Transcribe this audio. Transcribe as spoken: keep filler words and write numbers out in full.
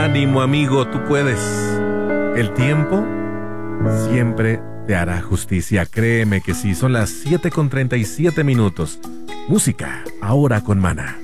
Ánimo, amigo, tú puedes. El tiempo siempre te hará justicia. Créeme que sí. Son las siete con treinta y siete minutos. Música ahora con Mana.